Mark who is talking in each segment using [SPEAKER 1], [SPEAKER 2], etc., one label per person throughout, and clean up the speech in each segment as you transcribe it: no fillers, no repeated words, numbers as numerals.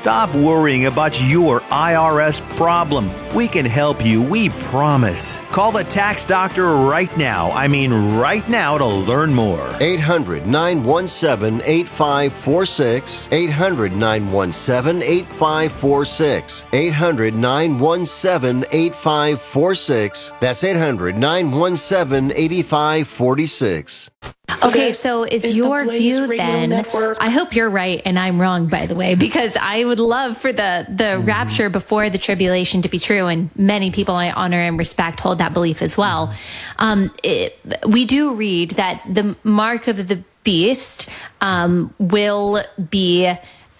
[SPEAKER 1] Stop worrying about your IRS problem. We can help you, we promise. Call the tax doctor right now. I mean right now to learn more.
[SPEAKER 2] 800-917-8546. 800-917-8546. 800-917-8546. That's 800-917-8546.
[SPEAKER 3] Okay, so is your view then, I hope you're right and I'm wrong, by the way, because I would love for the rapture before the tribulation to be true, and many people I honor and respect hold that belief as well. We do read that the mark of the beast will be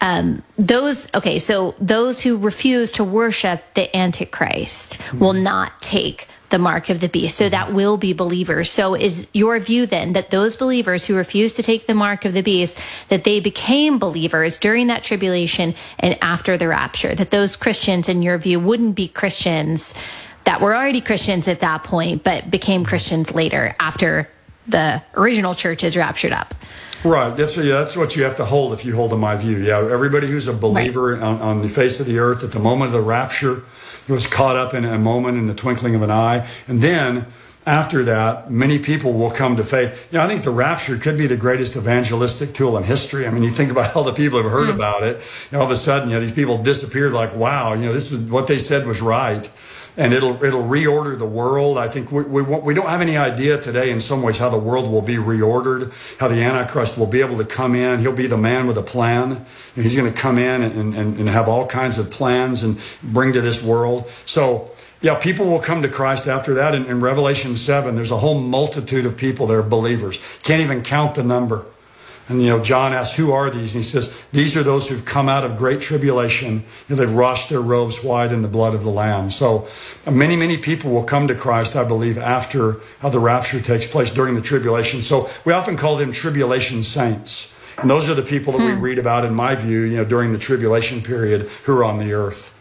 [SPEAKER 3] those who refuse to worship the Antichrist will not take the mark of the beast. So that will be believers. So is your view then that those believers who refuse to take the mark of the beast, that they became believers during that tribulation and after the rapture, that those Christians in your view wouldn't be Christians that were already Christians at that point, but became Christians later after the original church is raptured up?
[SPEAKER 4] Right. That's what you have to hold if you hold to my view. Yeah, everybody who's a believer on the face of the earth at the moment of the rapture was caught up in a moment in the twinkling of an eye. And then after that, many people will come to faith. I think the rapture could be the greatest evangelistic tool in history. I mean, you think about all the people who have heard about it. All of a sudden, these people disappeared like, wow, this was what they said was right. And it'll reorder the world. I think we don't have any idea today in some ways how the world will be reordered, how the Antichrist will be able to come in. He'll be the man with a plan. And he's going to come in and have all kinds of plans and bring to this world. So, people will come to Christ after that. In Revelation 7, there's a whole multitude of people that are believers. Can't even count the number. And, John asks, who are these? And he says, these are those who've come out of great tribulation. They've washed their robes white in the blood of the Lamb. So many, many people will come to Christ, I believe, after how the rapture takes place during the tribulation. So we often call them tribulation saints. And those are the people that we read about, in my view, during the tribulation period who are on the earth.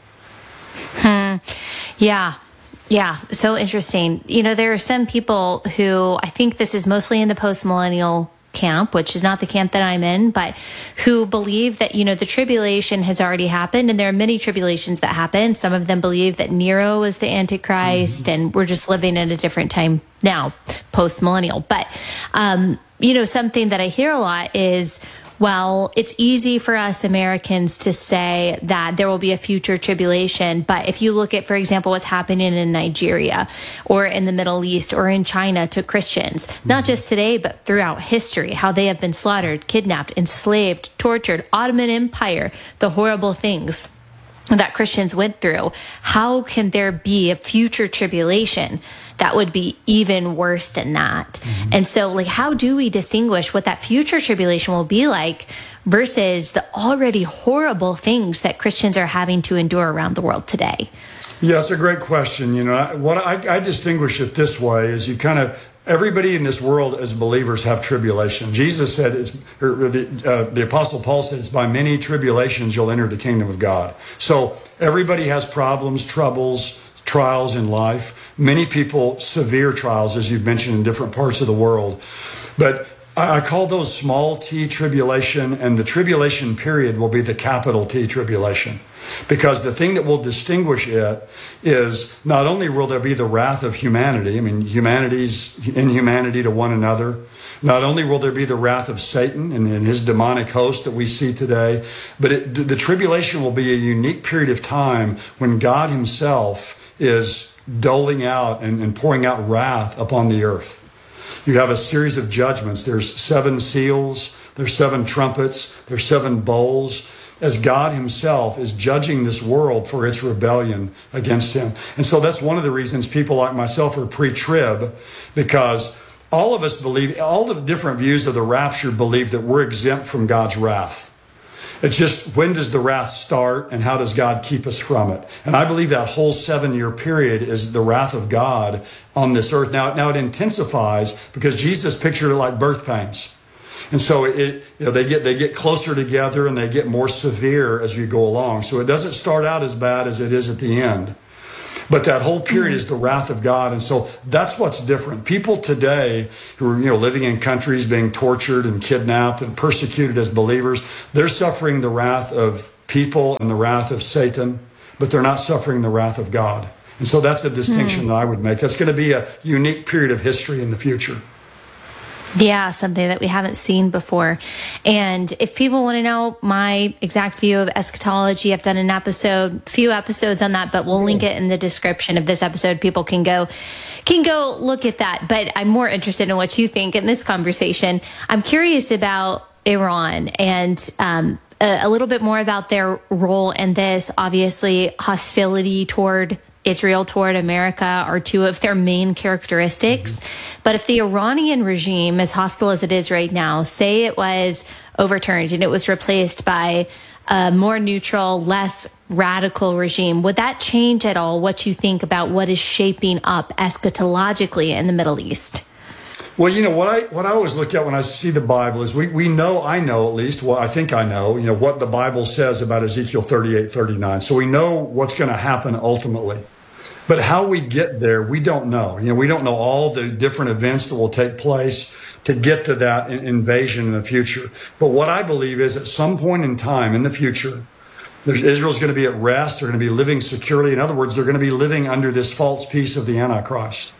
[SPEAKER 3] Yeah. So interesting. There are some people who, I think this is mostly in the post-millennial camp, which is not the camp that I'm in, but who believe that, the tribulation has already happened, and there are many tribulations that happen. Some of them believe that Nero is the Antichrist, and we're just living in a different time now, post-millennial. But, something that I hear a lot is, well, it's easy for us Americans to say that there will be a future tribulation. But if you look at, for example, what's happening in Nigeria or in the Middle East or in China to Christians, not just today, but throughout history, how they have been slaughtered, kidnapped, enslaved, tortured, Ottoman Empire, the horrible things that Christians went through. How can there be a future tribulation that would be even worse than that? And so, how do we distinguish what that future tribulation will be like versus the already horrible things that Christians are having to endure around the world today?
[SPEAKER 4] Yeah, it's a great question. What I distinguish it this way is everybody in this world as believers have tribulation. Jesus said, the Apostle Paul said, it's by many tribulations you'll enter the kingdom of God. So everybody has problems, troubles, trials in life. Many people, severe trials, as you've mentioned, in different parts of the world. But I call those small t tribulation, and the tribulation period will be the capital T tribulation. Because the thing that will distinguish it is not only will there be the wrath of humanity, humanity's inhumanity to one another. Not only will there be the wrath of Satan and his demonic host that we see today, but the tribulation will be a unique period of time when God himself is doling out and pouring out wrath upon the earth. You have a series of judgments. There's 7 seals, there's 7 trumpets, there's 7 bowls, as God himself is judging this world for its rebellion against him. And so that's one of the reasons people like myself are pre-trib, because all of us believe, all the different views of the rapture believe that we're exempt from God's wrath. It's just, when does the wrath start and how does God keep us from it? And I believe that whole 7-year period is the wrath of God on this earth. Now it intensifies because Jesus pictured it like birth pains. And so they get closer together and they get more severe as you go along. So it doesn't start out as bad as it is at the end. But that whole period is the wrath of God. And so that's what's different. People today who are, living in countries being tortured and kidnapped and persecuted as believers, they're suffering the wrath of people and the wrath of Satan, but they're not suffering the wrath of God. And so that's a distinction that I would make. That's going to be a unique period of history in the future.
[SPEAKER 3] Yeah, something that we haven't seen before. And if people want to know my exact view of eschatology, I've done few episodes on that, but we'll link it in the description of this episode. People can go look at that. But I'm more interested in what you think in this conversation. I'm curious about Iran and a little bit more about their role in this. Obviously, hostility toward Israel, toward America are two of their main characteristics. But if the Iranian regime, as hostile as it is right now, say it was overturned and it was replaced by a more neutral, less radical regime, would that change at all what you think about what is shaping up eschatologically in the Middle East?
[SPEAKER 4] Well, what I always look at when I see the Bible is I know at least, well, I think I know, what the Bible says about Ezekiel 38, 39. So we know what's going to happen ultimately. But how we get there, we don't know. We don't know all the different events that will take place to get to that invasion in the future. But what I believe is at some point in time in the future, Israel's going to be at rest. They're going to be living securely. In other words, they're going to be living under this false peace of the Antichrist.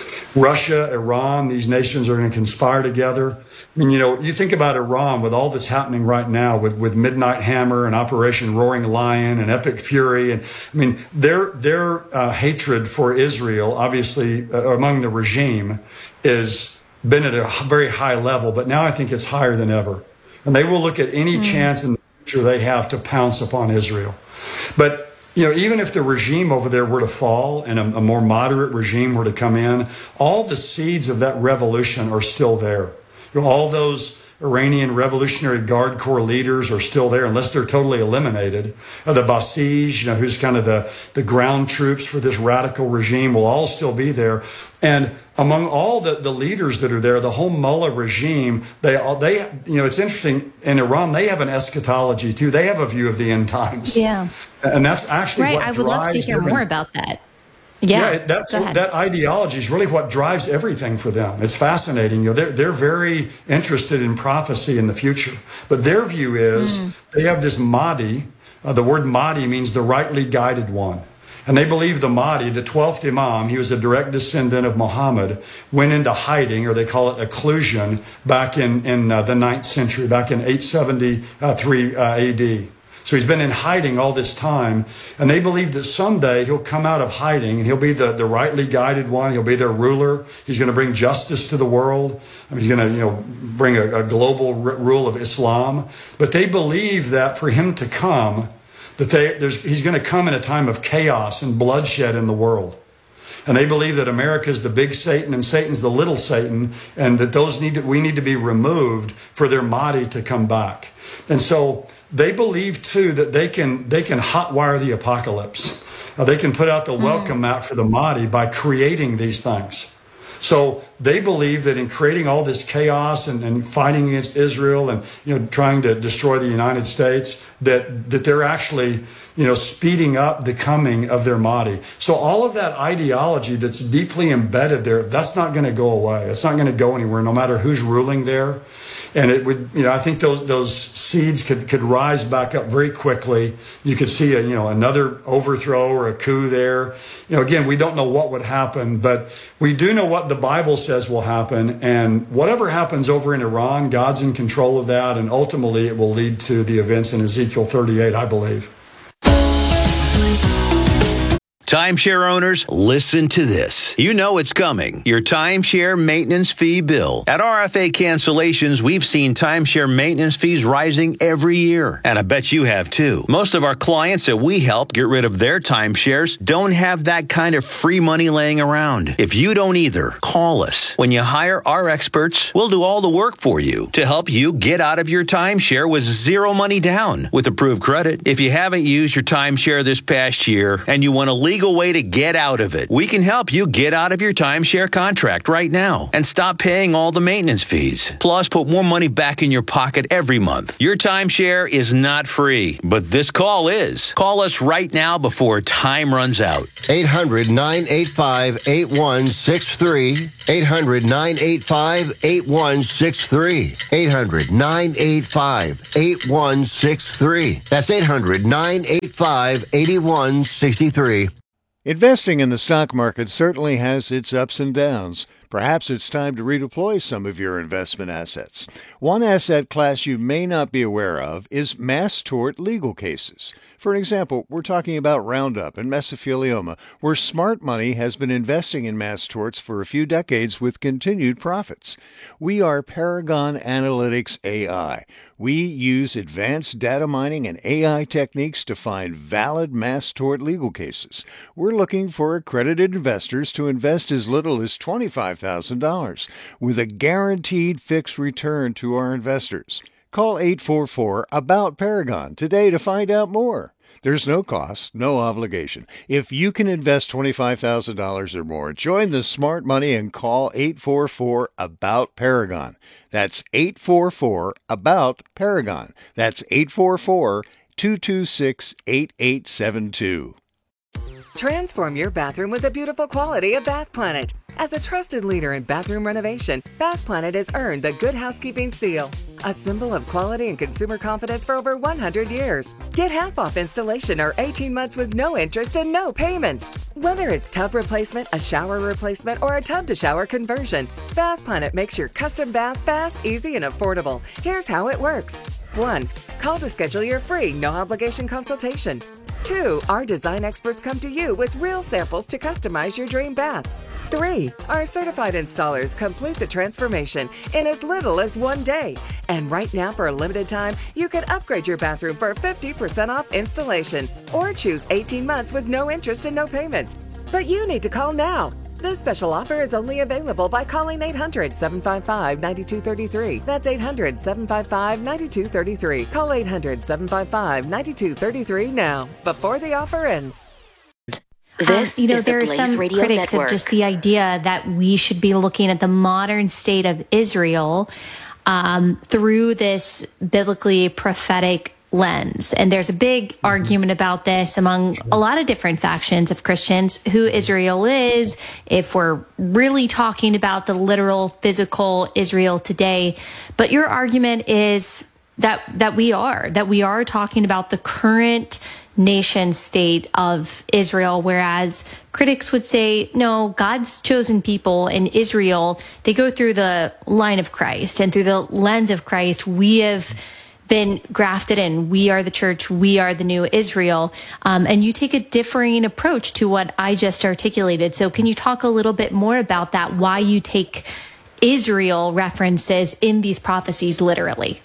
[SPEAKER 4] Russia, Iran, these nations are going to conspire together. I mean, you think about Iran with all that's happening right now with Midnight Hammer and Operation Roaring Lion and Epic Fury. And I mean, their hatred for Israel, obviously among the regime, is been at a very high level. But now I think it's higher than ever. And they will look at any chance in the future they have to pounce upon Israel. But even if the regime over there were to fall and a more moderate regime were to come in, all the seeds of that revolution are still there. All those Iranian Revolutionary Guard Corps leaders are still there unless they're totally eliminated. The Basij, who's kind of the ground troops for this radical regime, will all still be there. And among all the leaders that are there, the whole mullah regime, they it's interesting, in Iran, they have an eschatology too. They have a view of the end times.
[SPEAKER 3] Yeah.
[SPEAKER 4] And that's actually
[SPEAKER 3] right.
[SPEAKER 4] what
[SPEAKER 3] I would love to hear more about that. Yeah,
[SPEAKER 4] that ideology is really what drives everything for them. It's fascinating. They're very interested in prophecy in the future. But their view is they have this Mahdi. The word Mahdi means the rightly guided one. And they believe the Mahdi, the 12th Imam, he was a direct descendant of Muhammad, went into hiding, or they call it occlusion, back in the 9th century, back in 873 AD. So he's been in hiding all this time, and they believe that someday he'll come out of hiding and he'll be the rightly guided one. He'll be their ruler. He's going to bring justice to the world. He's going to bring a global rule of Islam. But they believe that for him to come, he's going to come in a time of chaos and bloodshed in the world. And they believe that America is the big Satan and Satan's the little Satan, and that we need to be removed for their Mahdi to come back. And so they believe too that they can hotwire the apocalypse. They can put out the welcome mat for the Mahdi by creating these things. So they believe that in creating all this chaos and fighting against Israel and trying to destroy the United States, that they're actually speeding up the coming of their Mahdi. So all of that ideology that's deeply embedded there, that's not going to go away. It's not going to go anywhere, no matter who's ruling there. And it would, I think those seeds could rise back up very quickly. You could see another overthrow or a coup there. Again, we don't know what would happen, but we do know what the Bible says will happen. And whatever happens over in Iran, God's in control of that. And ultimately, it will lead to the events in Ezekiel 38, I believe.
[SPEAKER 1] Timeshare owners, listen to this. You know it's coming. Your timeshare maintenance fee bill. At RFA Cancellations, we've seen timeshare maintenance fees rising every year. And I bet you have too. Most of our clients that we help get rid of their timeshares don't have that kind of free money laying around. If you don't either, call us. When you hire our experts, we'll do all the work for you to help you get out of your timeshare with zero money down with approved credit. If you haven't used your timeshare this past year and you want to legal way to get out of it, we can help you get out of your timeshare contract right now and stop paying all the maintenance fees. Plus, put more money back in your pocket every month. Your timeshare is not free, but this call is. Call us right now before time runs out.
[SPEAKER 2] 800-985-8163. 800-985-8163. 800-985-8163. That's 800-985-8163.
[SPEAKER 5] Investing in the stock market certainly has its ups and downs. Perhaps it's time to redeploy some of your investment assets. One asset class you may not be aware of is mass tort legal cases. For example, we're talking about Roundup and mesothelioma, where smart money has been investing in mass torts for a few decades with continued profits. We are Paragon Analytics AI. We use advanced data mining and AI techniques to find valid mass tort legal cases. We're looking for accredited investors to invest as little as $25,000 with a guaranteed fixed return to our investors. Call 844-ABOUT-PARAGON today to find out more. There's no cost, no obligation. If you can invest $25,000 or more, join the smart money and call 844-ABOUT-PARAGON. That's 844-ABOUT-PARAGON. That's 844-226-8872.
[SPEAKER 6] Transform your bathroom with the beautiful quality of Bath Planet. As a trusted leader in bathroom renovation, Bath Planet has earned the Good Housekeeping Seal, a symbol of quality and consumer confidence for over 100 years. Get half off installation or 18 months with no interest and no payments. Whether it's tub replacement, a shower replacement, or a tub-to-shower conversion, Bath Planet makes your custom bath fast, easy, and affordable. Here's how it works. 1. Call to schedule your free, no-obligation consultation. 2. Our design experts come to you with real samples to customize your dream bath. 3. Our certified installers complete the transformation in as little as 1 day. And right now, for a limited time, you can upgrade your bathroom for 50% off installation or choose 18 months with no interest and no payments. But you need to call now. This special offer is only available by calling 800-755-9233. That's 800-755-9233. Call 800-755-9233 now, before the offer ends.
[SPEAKER 7] This is
[SPEAKER 3] there
[SPEAKER 7] the
[SPEAKER 3] are
[SPEAKER 7] Blaze
[SPEAKER 3] some
[SPEAKER 7] Radio
[SPEAKER 3] critics
[SPEAKER 7] Network.
[SPEAKER 3] of just the idea that we should be looking at the modern state of Israel through this biblically prophetic lens. And there's a big argument about this among a lot of different factions of Christians, who Israel is, if we're really talking about the literal physical Israel today. But your argument is that we are talking about the current nation state of Israel, whereas critics would say, no, God's chosen people in Israel, they go through the line of Christ, and through the lens of Christ, we have been grafted in. We are the church. We are the new Israel. And you take a differing approach to what I just articulated. So can you talk a little bit more about that, why you take Israel references in these prophecies literally?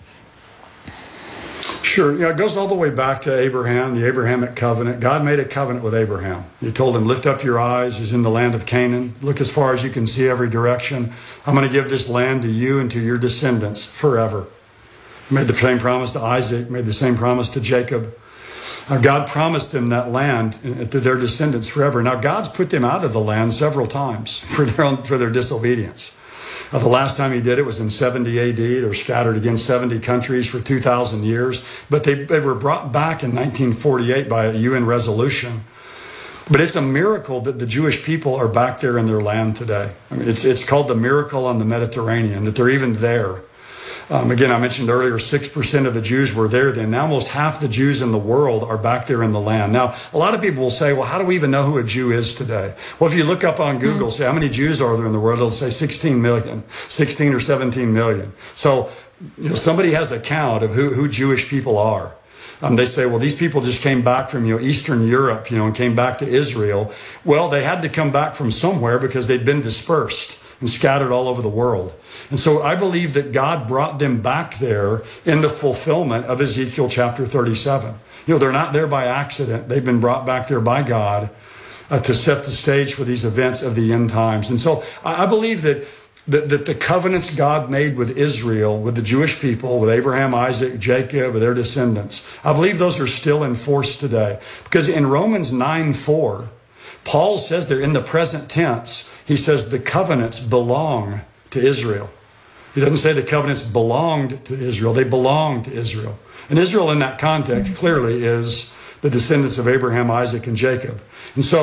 [SPEAKER 4] Sure. It goes all the way back to Abraham, the Abrahamic covenant. God made a covenant with Abraham. He told him, lift up your eyes, he's in the land of Canaan. Look as far as you can see every direction. I'm going to give this land to you and to your descendants forever. Made the same promise to Isaac, made the same promise to Jacob. God promised them that land to their descendants forever. Now, God's put them out of the land several times for their disobedience. The last time he did it was in 70 AD. They were scattered against 70 countries for 2,000 years. But they were brought back in 1948 by a UN resolution. But it's a miracle that the Jewish people are back there in their land today. I mean, it's called the miracle on the Mediterranean, that they're even there. Again, I mentioned earlier, 6% of the Jews were there then. Now almost half the Jews in the world are back there in the land. Now, a lot of people will say, well, how do we even know who a Jew is today? Well, if you look up on Google, say, how many Jews are there in the world? It'll say 16 million, 16 or 17 million. So somebody has a count of who Jewish people are. They say, well, these people just came back from, Eastern Europe, and came back to Israel. Well, they had to come back from somewhere because they'd been dispersed and scattered all over the world. And so I believe that God brought them back there in the fulfillment of Ezekiel chapter 37. They're not there by accident. They've been brought back there by God to set the stage for these events of the end times. And so I believe that the covenants God made with Israel, with the Jewish people, with Abraham, Isaac, Jacob, with their descendants, I believe those are still in force today. Because in Romans 9:4, Paul says there in the present tense, he says the covenants belong to Israel. He doesn't say the covenants belonged to Israel. They belong to Israel. And Israel in that context clearly is the descendants of Abraham, Isaac, and Jacob. And so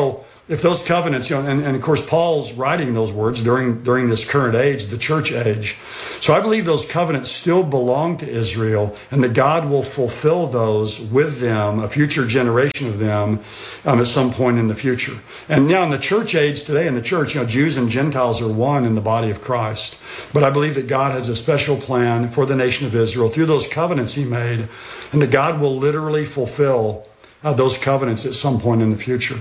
[SPEAKER 4] if those covenants, and of course Paul's writing those words during this current age, the church age. So I believe those covenants still belong to Israel, and that God will fulfill those with them, a future generation of them, at some point in the future. And now in the church age today, in the church, Jews and Gentiles are one in the body of Christ. But I believe that God has a special plan for the nation of Israel through those covenants he made, and that God will literally fulfill those covenants at some point in the future.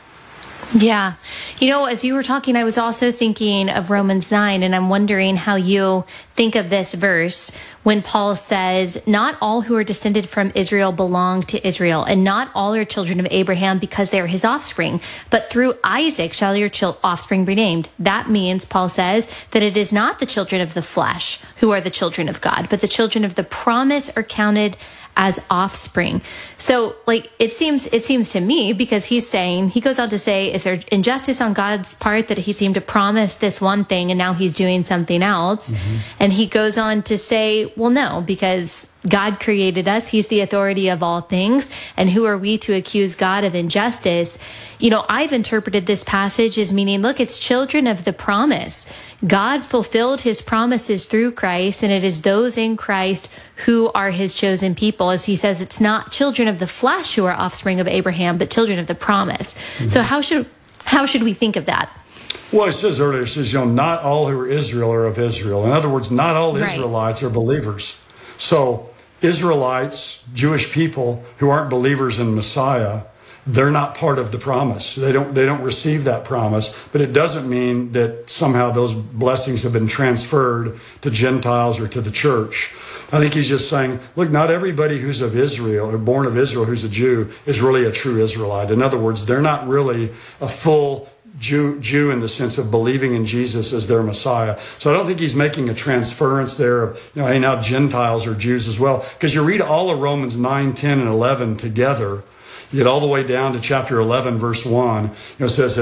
[SPEAKER 3] Yeah. As you were talking, I was also thinking of Romans 9, and I'm wondering how you think of this verse when Paul says, not all who are descended from Israel belong to Israel, and not all are children of Abraham because they are his offspring, but through Isaac shall your offspring be named. That means, Paul says, that it is not the children of the flesh who are the children of God, but the children of the promise are counted as offspring. So it seems to me, because he goes on to say, is there injustice on God's part that he seemed to promise this one thing and now he's doing something else? Mm-hmm. And he goes on to say, well, no, because God created us. He's the authority of all things. And who are we to accuse God of injustice? I've interpreted this passage as meaning, look, it's children of the promise. God fulfilled his promises through Christ, and it is those in Christ who are his chosen people. As he says, it's not children of the flesh who are offspring of Abraham, but children of the promise. Mm-hmm. So how should we think of that?
[SPEAKER 4] Well, it says earlier, not all who are Israel are of Israel. In other words, not all Israelites are believers. So Israelites, Jewish people who aren't believers in Messiah, they're not part of the promise. They don't receive that promise, but it doesn't mean that somehow those blessings have been transferred to Gentiles or to the church. I think he's just saying, look, not everybody who's of Israel or born of Israel who's a Jew is really a true Israelite. In other words, they're not really a full Jew in the sense of believing in Jesus as their Messiah. So I don't think he's making a transference there of, hey, now Gentiles are Jews as well. Because you read all of Romans 9, 10, and 11 together, you get all the way down to chapter 11, verse 1. It says,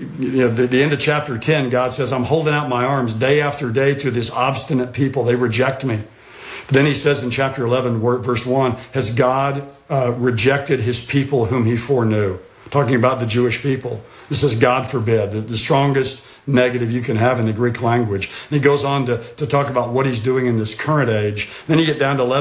[SPEAKER 4] the end of chapter 10, God says, I'm holding out my arms day after day to this obstinate people. They reject me. But then he says in chapter 11, verse 1, has God rejected his people whom he foreknew? Talking about the Jewish people. This is God forbid, the strongest negative you can have in the Greek language. And he goes on to talk about what he's doing in this current age. Then you get down to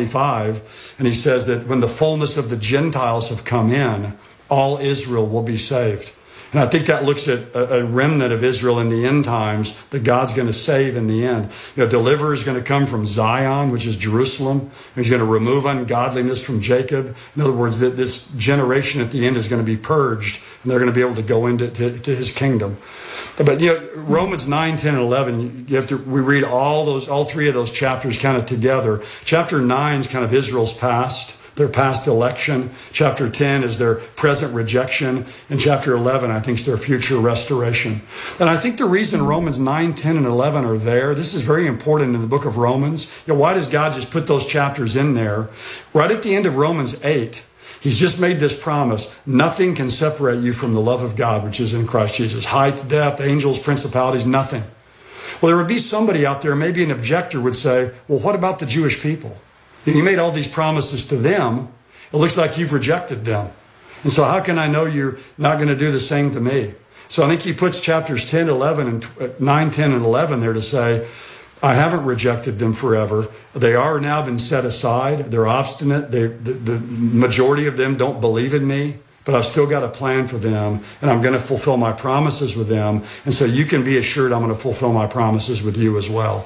[SPEAKER 4] 11:25, and he says that when the fullness of the Gentiles have come in, all Israel will be saved. And I think that looks at a remnant of Israel in the end times that God's going to save in the end. Deliverer is going to come from Zion, which is Jerusalem. He's going to remove ungodliness from Jacob. In other words, that this generation at the end is going to be purged, and they're going to be able to go into to his kingdom. But Romans 9, 10, and 11, we read all three of those chapters kind of together. Chapter 9 is kind of Israel's past. Their past election. Chapter 10 is their present rejection. And chapter 11, I think, is their future restoration. And I think the reason Romans 9, 10, and 11 are there, this is very important in the book of Romans. Why does God just put those chapters in there? Right at the end of Romans 8, he's just made this promise. Nothing can separate you from the love of God, which is in Christ Jesus. Height, depth, angels, principalities, nothing. Well, there would be somebody out there, maybe an objector would say, well, what about the Jewish people? You made all these promises to them. It looks like you've rejected them. And so how can I know you're not going to do the same to me? So I think he puts chapters 10, 11, and 9, 10, and 11 there to say, I haven't rejected them forever. They are now been set aside. They're obstinate. The majority of them don't believe in me, but I've still got a plan for them, and I'm going to fulfill my promises with them. And so you can be assured I'm going to fulfill my promises with you as well.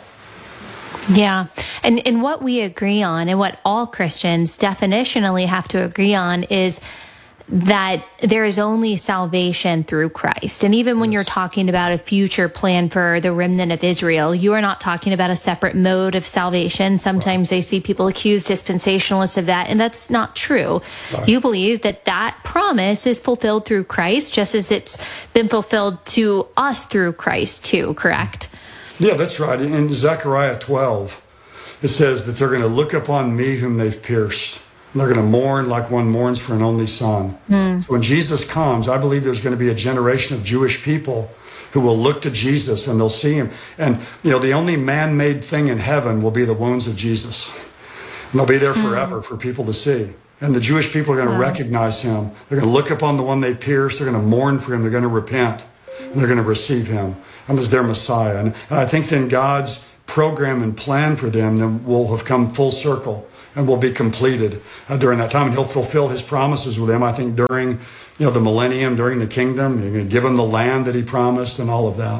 [SPEAKER 3] Yeah. And what we agree on, and what all Christians definitionally have to agree on, is that there is only salvation through Christ. And even when you're talking about a future plan for the remnant of Israel, you are not talking about a separate mode of salvation. Sometimes they see people accuse dispensationalists of that, and that's not true. Right. You believe that promise is fulfilled through Christ, just as it's been fulfilled to us through Christ too, correct?
[SPEAKER 4] Yeah, that's right. In Zechariah 12, it says that they're going to look upon me whom they've pierced. And they're going to mourn like one mourns for an only son. So when Jesus comes, I believe there's going to be a generation of Jewish people who will look to Jesus and they'll see him. And, the only man-made thing in heaven will be the wounds of Jesus. And they'll be there forever for people to see. And the Jewish people are going to recognize him. They're going to look upon the one they pierced. They're going to mourn for him. They're going to repent. And they're going to receive him as their Messiah. And I think then God's program and plan for them then will have come full circle and will be completed during that time. And he'll fulfill his promises with them, I think, during the millennium, during the kingdom. He's going to give them the land that he promised and all of that.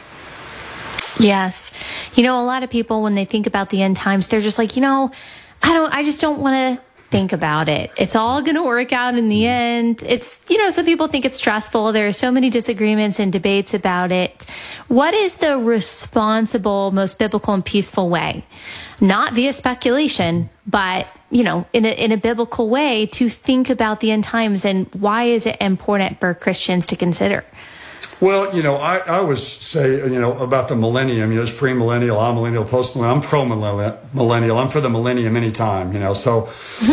[SPEAKER 3] Yes. A lot of people, when they think about the end times, they're just like, I just don't want to think about it. It's all going to work out in the end. It's, some people think it's stressful. There are so many disagreements and debates about it. What is the responsible, most biblical and peaceful way? Not via speculation, but, in a biblical way to think about the end times, and why is it important for Christians to consider?
[SPEAKER 4] Well, I always say, about the millennium, there's premillennial, amillennial, postmillennial. I'm pro-millennial. I'm for the millennium anytime, So,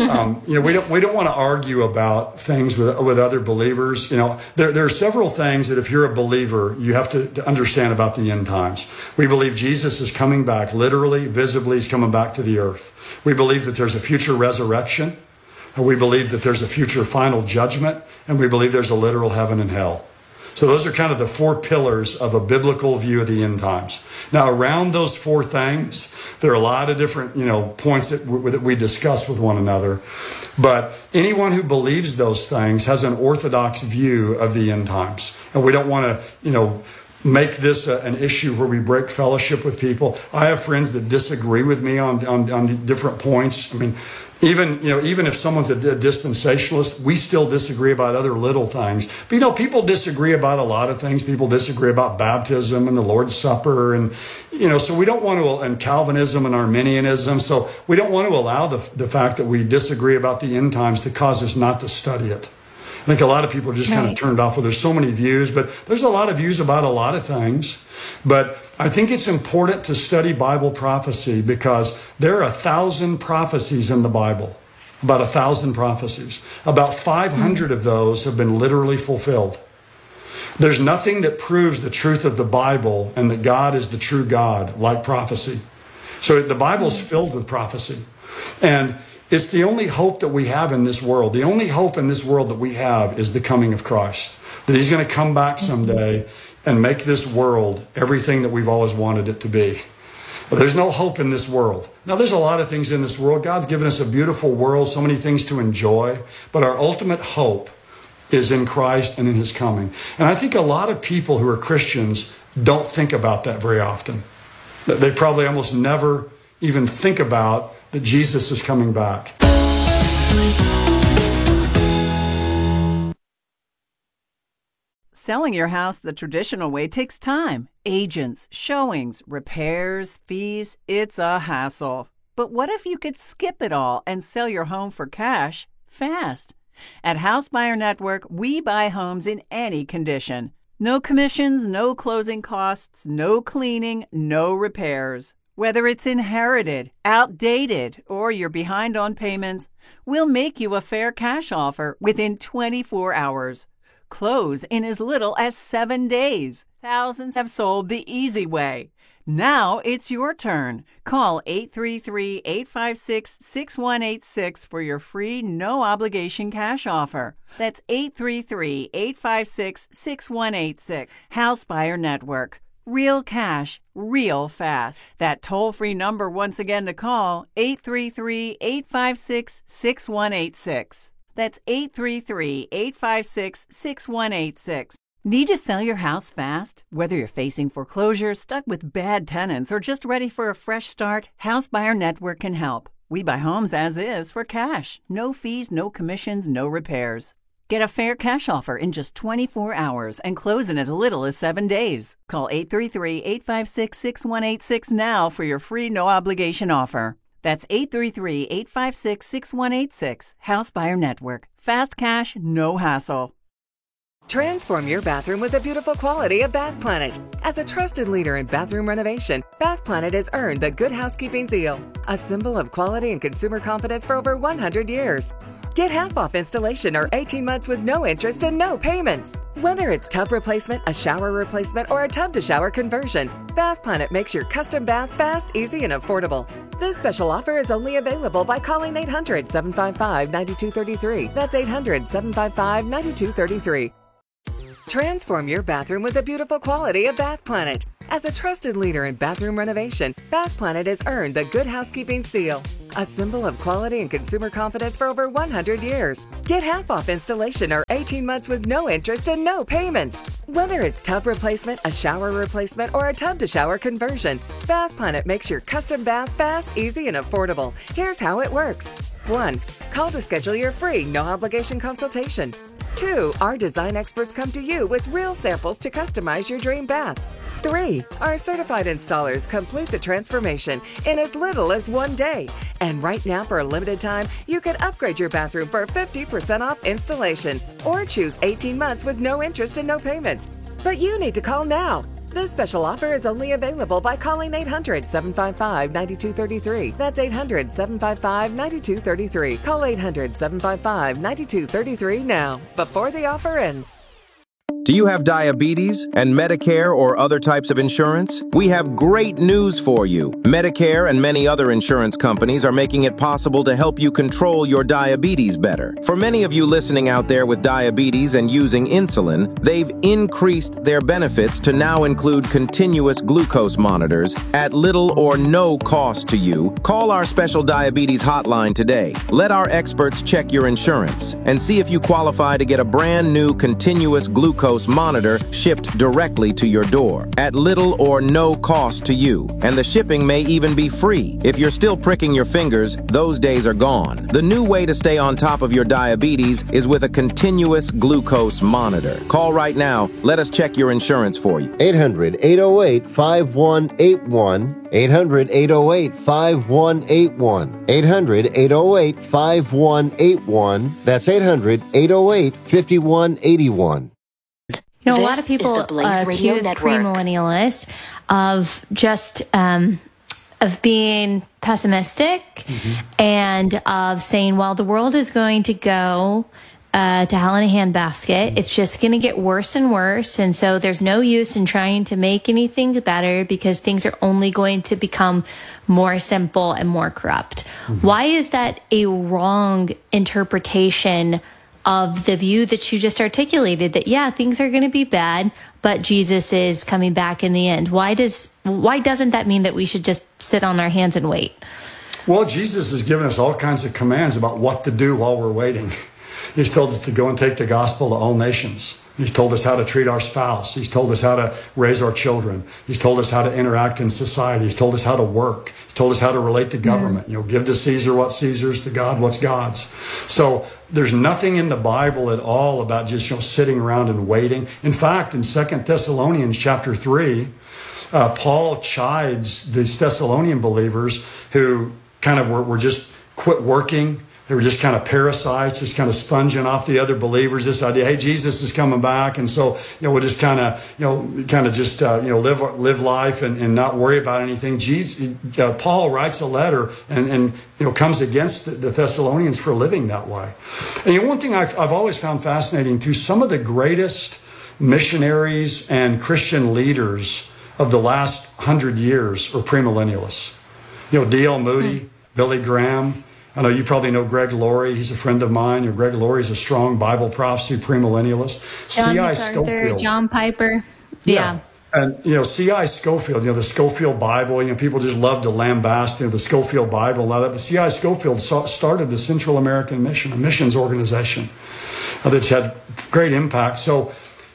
[SPEAKER 4] we don't want to argue about things with other believers. There are several things that if you're a believer, you have to understand about the end times. We believe Jesus is coming back, literally, visibly, he's coming back to the earth. We believe that there's a future resurrection. We believe that there's a future final judgment. And we believe there's a literal heaven and hell. So those are kind of the four pillars of a biblical view of the end times. Now, around those four things, there are a lot of different, points that we discuss with one another. But anyone who believes those things has an orthodox view of the end times. And we don't want to, make this an issue where we break fellowship with people. I have friends that disagree with me on the different points. I mean, even if someone's a dispensationalist, we still disagree about other little things. But, people disagree about a lot of things. People disagree about baptism and the Lord's Supper. And, so we don't want to, and Calvinism and Arminianism. So we don't want to allow the fact that we disagree about the end times to cause us not to study it. I think a lot of people are just kind of turned off. Well, there's so many views, but there's a lot of views about a lot of things. But I think it's important to study Bible prophecy because there are 1,000 prophecies in the Bible, about 1,000 prophecies. About 500 of those have been literally fulfilled. There's nothing that proves the truth of the Bible and that God is the true God like prophecy. So the Bible's filled with prophecy. And it's the only hope that we have in this world. The only hope in this world that we have is the coming of Christ. That he's going to come back someday and make this world everything that we've always wanted it to be. But there's no hope in this world. Now, there's a lot of things in this world. God's given us a beautiful world, so many things to enjoy. But our ultimate hope is in Christ and in his coming. And I think a lot of people who are Christians don't think about that very often. They probably almost never even think about that Jesus is coming back.
[SPEAKER 8] Selling your house the traditional way takes time. Agents, showings, repairs, fees, it's a hassle. But what if you could skip it all and sell your home for cash fast? At House Buyer Network, we buy homes in any condition. No commissions, no closing costs, no cleaning, no repairs. Whether it's inherited, outdated, or you're behind on payments, we'll make you a fair cash offer within 24 hours. Close in as little as 7 days. Thousands have sold the easy way. Now it's your turn. Call 833-856-6186 for your free, no-obligation cash offer. That's 833-856-6186. House Buyer Network. Real cash, real fast. That toll-free number once again to call, 833-856-6186. That's 833-856-6186. Need to sell your house fast? Whether you're facing foreclosure, stuck with bad tenants, or just ready for a fresh start, House Buyer Network can help. We buy homes as is for cash. No fees, no commissions, no repairs. Get a fair cash offer in just 24 hours and close in as little as 7 days. Call 833-856-6186 now for your free no-obligation offer. That's 833-856-6186. House Buyer Network. Fast cash, no hassle.
[SPEAKER 6] Transform your bathroom with the beautiful quality of Bath Planet. As a trusted leader in bathroom renovation, Bath Planet has earned the Good Housekeeping seal, a symbol of quality and consumer confidence for over 100 years. Get half off installation or 18 months with no interest and no payments. Whether it's tub replacement, a shower replacement, or a tub-to-shower conversion, Bath Planet makes your custom bath fast, easy, and affordable. This special offer is only available by calling 800-755-9233. That's 800-755-9233. Transform your bathroom with the beautiful quality of Bath Planet. As a trusted leader in bathroom renovation, Bath Planet has earned the Good Housekeeping seal, a symbol of quality and consumer confidence for over 100 years. Get half off installation or 18 months with no interest and no payments. Whether it's tub replacement, a shower replacement, or a tub-to-shower conversion, Bath Planet makes your custom bath fast, easy, and affordable. Here's how it works. 1. Call to schedule your free, no-obligation consultation. 2. Our design experts come to you with real samples to customize your dream bath. 3. Our certified installers complete the transformation in as little as 1 day. And right now, for a limited time, you can upgrade your bathroom for 50% off installation or choose 18 months with no interest and no payments. But you need to call now. This special offer is only available by calling 800-755-9233. That's 800-755-9233. Call 800-755-9233 now, before the offer ends.
[SPEAKER 9] Do you have diabetes and Medicare or other types of insurance? We have great news for you. Medicare and many other insurance companies are making it possible to help you control your diabetes better. For many of you listening out there with diabetes and using insulin, they've increased their benefits to now include continuous glucose monitors at little or no cost to you. Call our special diabetes hotline today. Let our experts check your insurance and see if you qualify to get a brand new continuous glucose monitor shipped directly to your door at little or no cost to you. And the shipping may even be free. If you're still pricking your fingers, those days are gone. The new way to stay on top of your diabetes is with a continuous glucose monitor. Call right now. Let us check your insurance for you.
[SPEAKER 2] 800-808-5181. 800-808-5181. 800-808-5181. That's 800-808-5181.
[SPEAKER 3] You know, a lot of people accuse premillennialists of just of being pessimistic and of saying, well, the world is going to go to hell in a handbasket. It's just going to get worse and worse. And so there's no use in trying to make anything better because things are only going to become more simple and more corrupt. Why is that a wrong interpretation of the view that you just articulated, that, yeah, things are going to be bad, but Jesus is coming back in the end? Why doesn't that mean that we should just sit on our hands and wait?
[SPEAKER 4] Well, Jesus has given us all kinds of commands about what to do while we're waiting. He's told us to go and take the gospel to all nations. He's told us how to treat our spouse. He's told us how to raise our children. He's told us how to interact in society. He's told us how to work. He's told us how to relate to government. You know, give to Caesar what's Caesar's, to God what's God's. So there's nothing in the Bible at all about just, you know, sitting around and waiting. In fact, in 2 Thessalonians chapter 3, Paul chides these Thessalonian believers who kind of were just quit working. They were just kind of parasites, just kind of sponging off the other believers. This idea, hey, Jesus is coming back, and so, you know, we'll just kind of, just live life and not worry about anything. Paul writes a letter and comes against the Thessalonians for living that way. And one thing I've always found fascinating too, some of the greatest missionaries and Christian leaders of the last 100 years are premillennialists. D.L. Moody, Billy Graham. I know you probably know Greg Laurie. He's a friend of mine. Greg Laurie is a strong Bible prophecy premillennialist.
[SPEAKER 3] C.I. Scofield, John Piper. Yeah.
[SPEAKER 4] And, C.I. Scofield, the Scofield Bible, people just love to lambast, the Scofield Bible, a lot of that. But C.I. Scofield started the Central American Mission, a missions organization that's had great impact. So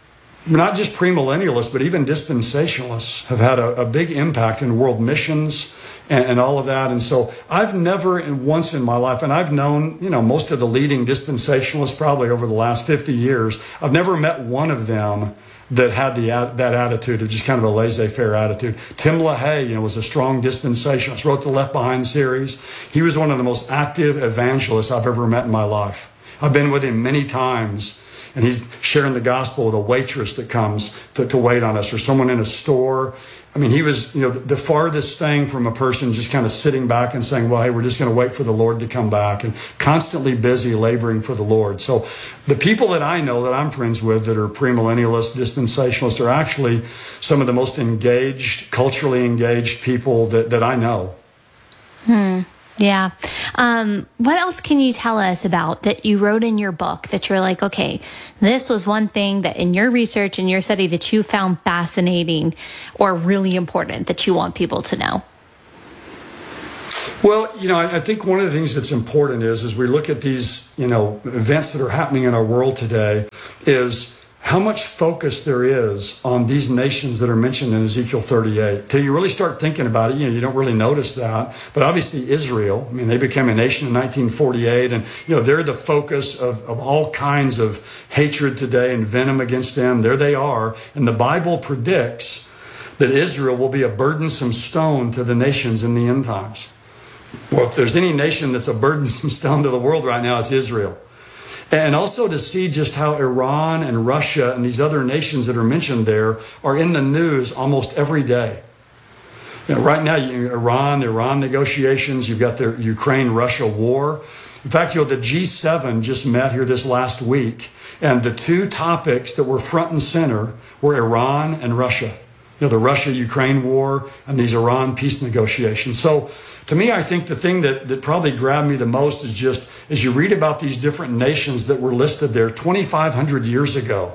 [SPEAKER 4] not just premillennialists, but even dispensationalists have had a big impact in world missions and all of that. And so I've never once in my life, and I've known, most of the leading dispensationalists probably over the last 50 years, I've never met one of them that had that attitude of just kind of a laissez-faire attitude. Tim LaHaye, was a strong dispensationalist, wrote the Left Behind series. He was one of the most active evangelists I've ever met in my life. I've been with him many times, and he's sharing the gospel with a waitress that comes to wait on us, or someone in a store. I mean, he was, the farthest thing from a person just kind of sitting back and saying, well, hey, we're just going to wait for the Lord to come back, and constantly busy laboring for the Lord. So the people that I know that I'm friends with that are premillennialists, dispensationalists, are actually some of the most engaged, culturally engaged people that I know.
[SPEAKER 3] Yeah. What else can you tell us about that you wrote in your book that you're like, okay, this was one thing that in your research and your study that you found fascinating or really important that you want people to know?
[SPEAKER 4] Well, I think one of the things that's important is as we look at these, events that are happening in our world today is how much focus there is on these nations that are mentioned in Ezekiel 38. Till you really start thinking about it, you don't really notice that. But obviously Israel, they became a nation in 1948, and, they're the focus of all kinds of hatred today and venom against them. There they are. And the Bible predicts that Israel will be a burdensome stone to the nations in the end times. Well, if there's any nation that's a burdensome stone to the world right now, it's Israel. And also to see just how Iran and Russia and these other nations that are mentioned there are in the news almost every day. Right now, Iran negotiations, you've got the Ukraine-Russia war. In fact, the G7 just met here this last week, and the two topics that were front and center were Iran and Russia. The Russia-Ukraine war and these Iran peace negotiations. So to me, I think the thing that probably grabbed me the most is just as you read about these different nations that were listed there 2,500 years ago,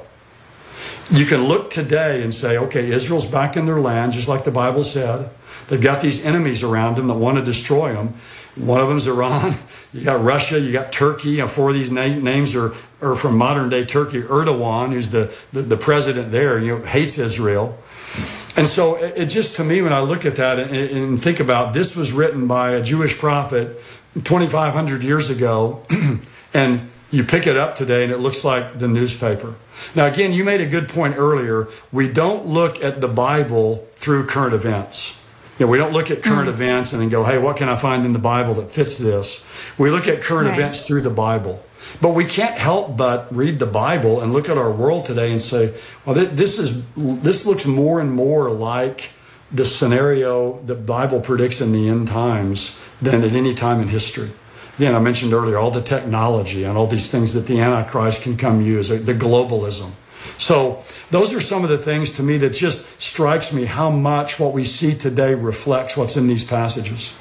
[SPEAKER 4] you can look today and say, okay, Israel's back in their land, just like the Bible said. They've got these enemies around them that want to destroy them. One of them's Iran. You got Russia. You got Turkey. Four of these names are from modern day Turkey. Erdogan, who's the president there, hates Israel. And so it just, to me, when I look at that and think about this was written by a Jewish prophet 2,500 years ago, and you pick it up today and it looks like the newspaper. Now, again, you made a good point earlier. We don't look at the Bible through current events. We don't look at current events and then go, hey, what can I find in the Bible that fits this? We look at current events through the Bible. But we can't help but read the Bible and look at our world today and say, well, this looks more and more like the scenario the Bible predicts in the end times than at any time in history. Again, I mentioned earlier all the technology and all these things that the Antichrist can come use, the globalism. So those are some of the things to me that just strikes me how much what we see today reflects what's in these passages.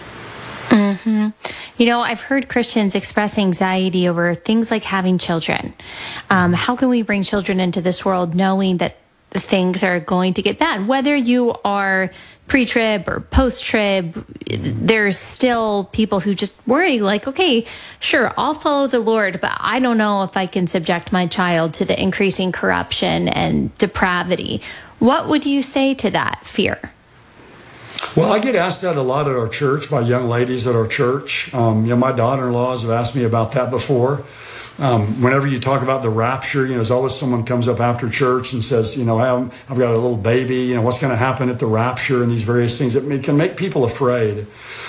[SPEAKER 3] Mm-hmm. I've heard Christians express anxiety over things like having children. How can we bring children into this world knowing that things are going to get bad? Whether you are pre-trib or post-trib, there's still people who just worry like, okay, sure, I'll follow the Lord, but I don't know if I can subject my child to the increasing corruption and depravity. What would you say to that fear?
[SPEAKER 4] Well, I get asked that a lot at our church by young ladies at our church. My daughter-in-laws have asked me about that before. Whenever you talk about the rapture, there's always someone comes up after church and says, I've got a little baby, what's going to happen at the rapture and these various things that can make people afraid.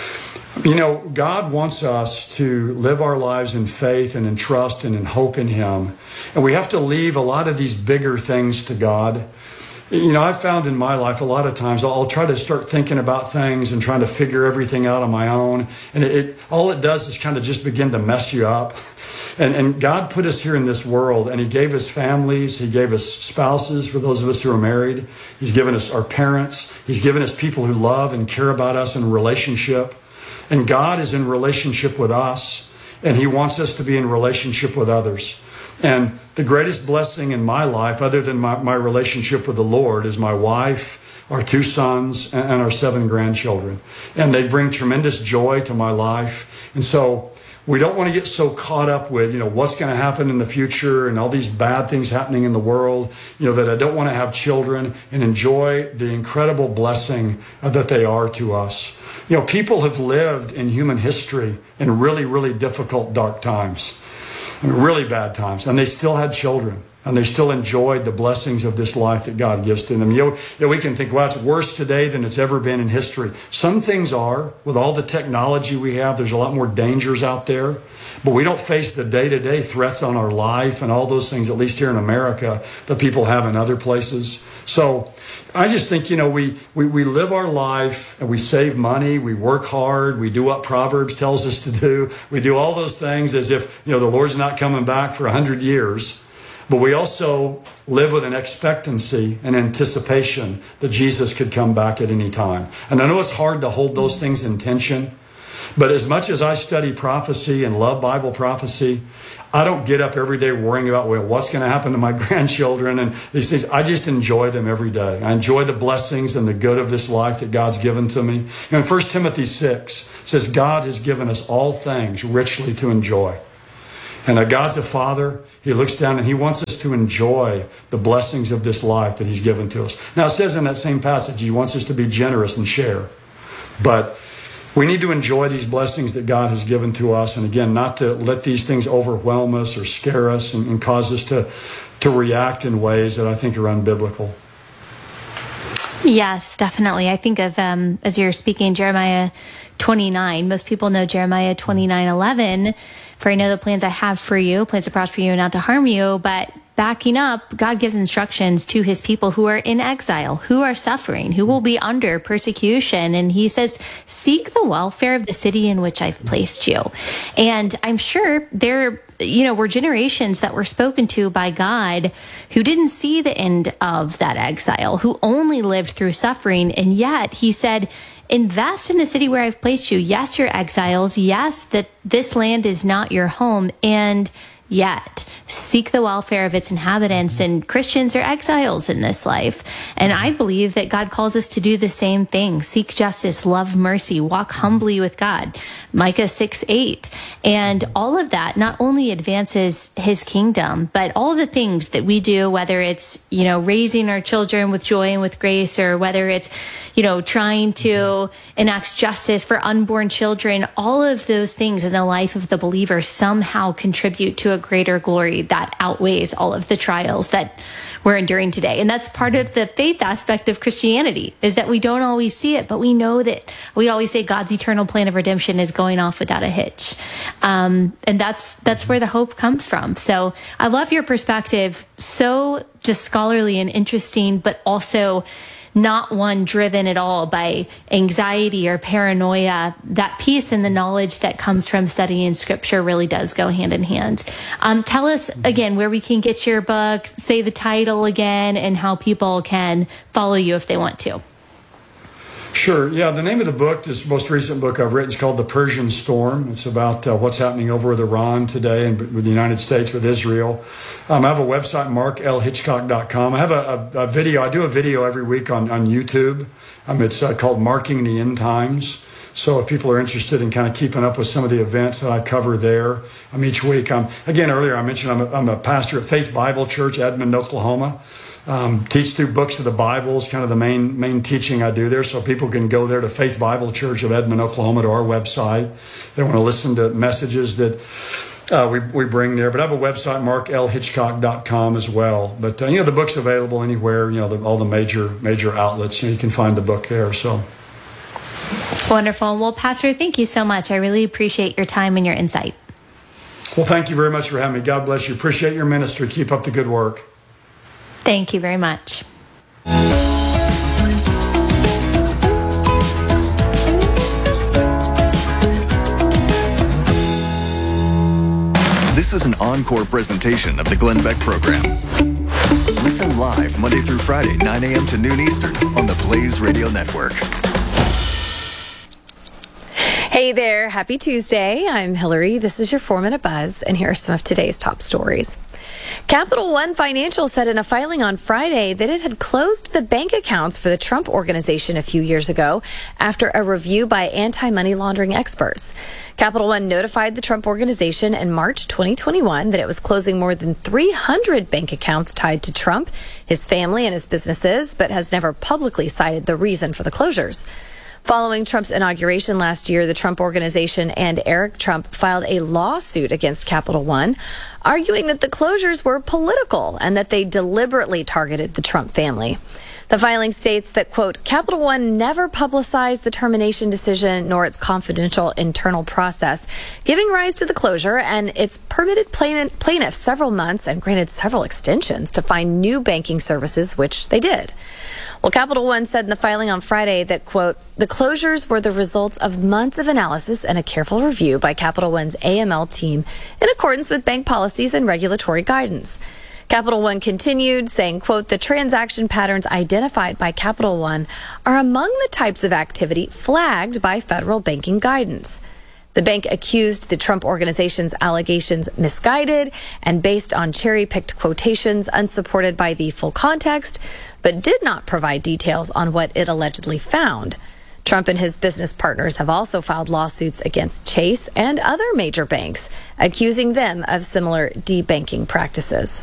[SPEAKER 4] God wants us to live our lives in faith and in trust and in hope in Him. And we have to leave a lot of these bigger things to God. I've found in my life a lot of times I'll try to start thinking about things and trying to figure everything out on my own. And all it does is kind of just begin to mess you up. And God put us here in this world, and He gave us families. He gave us spouses for those of us who are married. He's given us our parents. He's given us people who love and care about us in relationship. And God is in relationship with us, and He wants us to be in relationship with others. And the greatest blessing in my life, other than my relationship with the Lord, is my wife, our 2 sons, and our 7 grandchildren. And they bring tremendous joy to my life. And so we don't want to get so caught up with, what's going to happen in the future and all these bad things happening in the world, that I don't want to have children and enjoy the incredible blessing that they are to us. People have lived in human history in really, really difficult, dark times. Really bad times, and they still had children, and they still enjoyed the blessings of this life that God gives to them. We can think, well, it's worse today than it's ever been in history. Some things are. With all the technology we have, there's a lot more dangers out there, but we don't face the day-to-day threats on our life and all those things, at least here in America, that people have in other places. So I just think, we live our life and we save money, we work hard, we do what Proverbs tells us to do. We do all those things as if, the Lord's not coming back for 100 years. But we also live with an expectancy and anticipation that Jesus could come back at any time. And I know it's hard to hold those things in tension, But as much as I study prophecy and love Bible prophecy, I don't get up every day worrying about, well, what's going to happen to my grandchildren and these things. I just enjoy them every day. I enjoy the blessings and the good of this life that God's given to me. In 1 Timothy 6, it says, God has given us all things richly to enjoy. And God's a Father. He looks down and He wants us to enjoy the blessings of this life that He's given to us. Now, it says in that same passage, He wants us to be generous and share. But we need to enjoy these blessings that God has given to us. And again, not to let these things overwhelm us or scare us and cause us to react in ways that I think are unbiblical.
[SPEAKER 3] Yes, definitely. I think of, as you're speaking, Jeremiah 29. Most people know Jeremiah 29:11. For I know the plans I have for you, plans to prosper you and not to harm you. But backing up, God gives instructions to His people who are in exile, who are suffering, who will be under persecution. And He says, seek the welfare of the city in which I've placed you. And I'm sure there were generations that were spoken to by God who didn't see the end of that exile, who only lived through suffering. And yet He said, invest in the city where I've placed you. Yes, you're exiles. Yes, that this land is not your home. And yet seek the welfare of its inhabitants. And Christians are exiles in this life. And I believe that God calls us to do the same thing. Seek justice, love mercy, walk humbly with God. Micah 6:8. And all of that not only advances His kingdom, but all the things that we do, whether it's, raising our children with joy and with grace, or whether it's, trying to enact justice for unborn children, all of those things in the life of the believer somehow contribute to a greater glory that outweighs all of the trials that we're enduring today. And that's part of the faith aspect of Christianity, is that we don't always see it, but we know that we always say God's eternal plan of redemption is going off without a hitch. And that's where the hope comes from. So I love your perspective. So just scholarly and interesting, but also not one driven at all by anxiety or paranoia. That peace and the knowledge that comes from studying Scripture really does go hand in hand. Tell us again where we can get your book, say the title again, and how people can follow you if they want to.
[SPEAKER 4] Sure. Yeah, the name of the book, this most recent book I've written, is called The Persian Storm. It's about what's happening over with Iran today and with the United States, with Israel. I have a website, marklhitchcock.com. I have a video. I do a video every week on YouTube. It's called Marking the End Times. So if people are interested in kind of keeping up with some of the events that I cover there, each week. Again, earlier I mentioned I'm a pastor at Faith Bible Church, Edmond, Oklahoma. Teach through books of the Bible is kind of the main teaching I do there. So people can go there to Faith Bible Church of Edmond, Oklahoma, to our website. They want to listen to messages that we bring there. But I have a website, marklhitchcock.com as well. But, the book's available anywhere, all the major outlets. You can find the book there. So
[SPEAKER 3] wonderful. Well, Pastor, thank you so much. I really appreciate your time and your insight.
[SPEAKER 4] Well, thank you very much for having me. God bless you. Appreciate your ministry. Keep up the good work.
[SPEAKER 3] Thank you very much.
[SPEAKER 10] This is an encore presentation of the Glenn Beck Program. Listen live Monday through Friday, 9 a.m. to noon Eastern on the Blaze Radio Network.
[SPEAKER 11] Hey there, happy Tuesday. I'm Hillary. This is your 4-Minute Buzz, and here are some of today's top stories. Capital One Financial said in a filing on Friday that it had closed the bank accounts for the Trump Organization a few years ago after a review by anti-money laundering experts. Capital One notified the Trump Organization in March 2021 that it was closing more than 300 bank accounts tied to Trump, his family, and his businesses, but has never publicly cited the reason for the closures. Following Trump's inauguration last year, the Trump Organization and Eric Trump filed a lawsuit against Capital One, arguing that the closures were political and that they deliberately targeted the Trump family. The filing states that, quote, Capital One never publicized the termination decision nor its confidential internal process, giving rise to the closure, and it's permitted plaintiffs several months and granted several extensions to find new banking services, which they did. Well, Capital One said in the filing on Friday that, quote, the closures were the results of months of analysis and a careful review by Capital One's AML team in accordance with bank policies and regulatory guidance. Capital One continued, saying, quote, the transaction patterns identified by Capital One are among the types of activity flagged by federal banking guidance. The bank accused the Trump organization's allegations misguided and based on cherry-picked quotations unsupported by the full context, but did not provide details on what it allegedly found. Trump and his business partners have also filed lawsuits against Chase and other major banks, accusing them of similar debanking practices.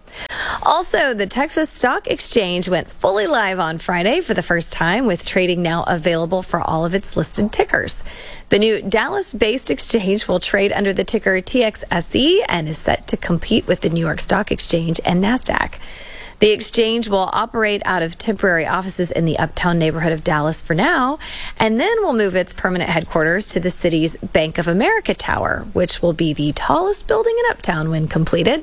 [SPEAKER 11] Also, the Texas Stock Exchange went fully live on Friday for the first time, with trading now available for all of its listed tickers. The new Dallas-based exchange will trade under the ticker TXSE and is set to compete with the New York Stock Exchange and NASDAQ. The exchange will operate out of temporary offices in the uptown neighborhood of Dallas for now, and then will move its permanent headquarters to the city's Bank of America Tower, which will be the tallest building in uptown when completed.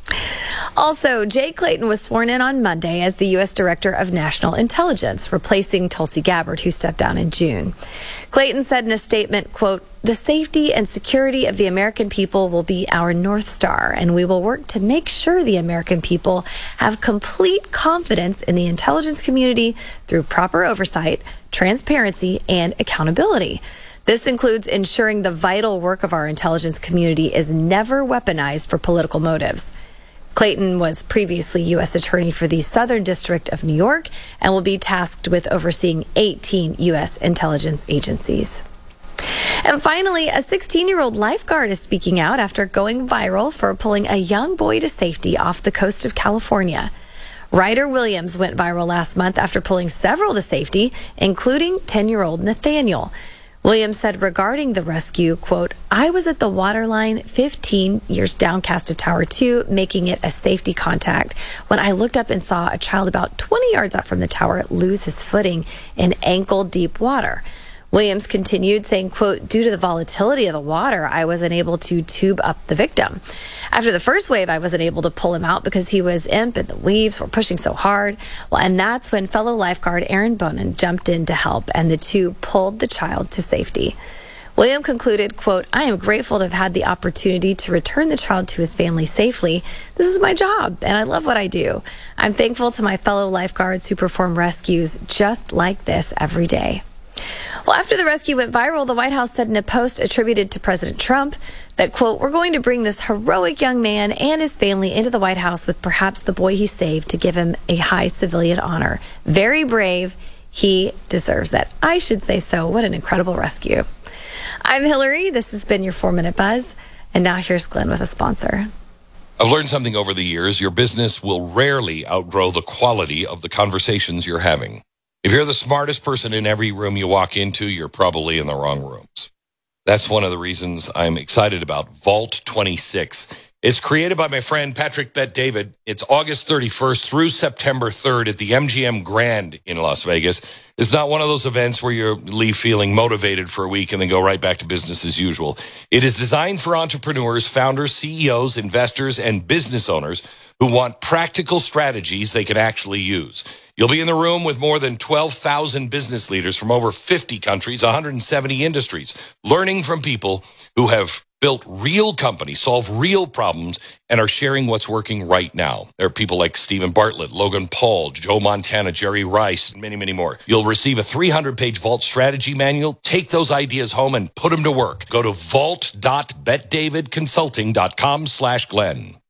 [SPEAKER 11] Also, Jay Clayton was sworn in on Monday as the U.S. Director of National Intelligence, replacing Tulsi Gabbard, who stepped down in June. Clayton said in a statement, quote, "The safety and security of the American people will be our North Star, and we will work to make sure the American people have complete confidence in the intelligence community through proper oversight, transparency, and accountability. This includes ensuring the vital work of our intelligence community is never weaponized for political motives." Clayton was previously U.S. Attorney for the Southern District of New York and will be tasked with overseeing 18 U.S. intelligence agencies. And finally, a 16-year-old lifeguard is speaking out after going viral for pulling a young boy to safety off the coast of California. Ryder Williams went viral last month after pulling several to safety, including 10-year-old Nathaniel. Williams said regarding the rescue, quote, "I was at the waterline 15 years downcast of Tower 2, making it a safety contact, when I looked up and saw a child about 20 yards up from the tower lose his footing in ankle-deep water." Williams continued saying, quote, "Due to the volatility of the water, I wasn't able to tube up the victim. After the first wave, I wasn't able to pull him out because he was imp and the waves were pushing so hard. Well, and that's when fellow lifeguard Aaron Bonin jumped in to help, and the two pulled the child to safety." William concluded, quote, "I am grateful to have had the opportunity to return the child to his family safely. This is my job, and I love what I do. I'm thankful to my fellow lifeguards who perform rescues just like this every day." Well, after the rescue went viral, the White House said in a post attributed to President Trump that, quote, "We're going to bring this heroic young man and his family into the White House with perhaps the boy he saved to give him a high civilian honor. Very brave. He deserves it." I should say so. What an incredible rescue. I'm Hillary. This has been your 4-Minute Buzz. And now here's Glenn with a sponsor.
[SPEAKER 12] I've learned something over the years. Your business will rarely outgrow the quality of the conversations you're having. If you're the smartest person in every room you walk into, you're probably in the wrong rooms. That's one of the reasons I'm excited about Vault 26. It's created by my friend Patrick Bet-David. It's August 31st through September 3rd at the MGM Grand in Las Vegas. It's not one of those events where you leave feeling motivated for a week and then go right back to business as usual. It is designed for entrepreneurs, founders, CEOs, investors, and business owners who want practical strategies they can actually use. You'll be in the room with more than 12,000 business leaders from over 50 countries, 170 industries, learning from people who have built real companies, solve real problems, and are sharing what's working right now. There are people like Stephen Bartlett, Logan Paul, Joe Montana, Jerry Rice, and many, many more. You'll receive a 300-page Vault strategy manual. Take those ideas home and put them to work. Go to vault.betdavidconsulting.com/Glenn.